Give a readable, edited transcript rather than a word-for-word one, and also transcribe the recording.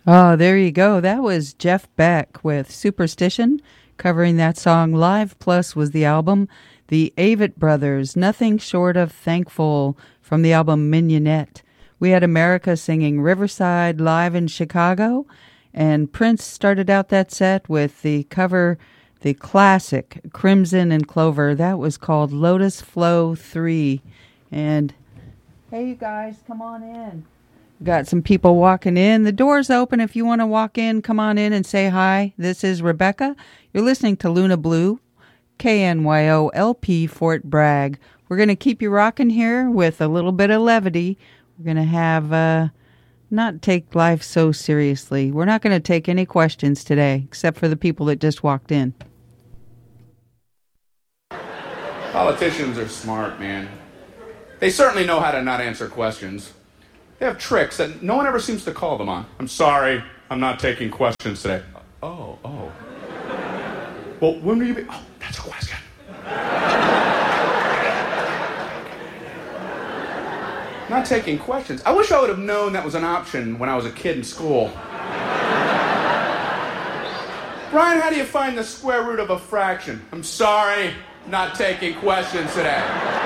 Oh, there you go. That was Jeff Beck with Superstition, covering that song live. Plus was the album. The Avett Brothers, Nothing Short of Thankful, from the album Mignonette. We had America singing Riverside live in Chicago, and Prince started out that set with the cover, the classic Crimson and Clover. That was called Lotus Flow 3. And hey, you guys, come on in. Got some people walking in. The door's open. If you want to walk in, come on in and say hi. This is Rebecca. You're listening to Luna Blue, KNYO LP Fort Bragg. We're going to keep you rocking here with a little bit of levity. We're going to have not take life so seriously. We're not going to take any questions today, except for the people that just walked in. Politicians are smart, man. They certainly know how to not answer questions. They have tricks that no one ever seems to call them on. I'm sorry, I'm not taking questions today. Oh. Well, when will you be? Oh, that's a question. Not taking questions. I wish I would have known that was an option when I was a kid in school. Brian, how do you find the square root of a fraction? I'm sorry, not taking questions today.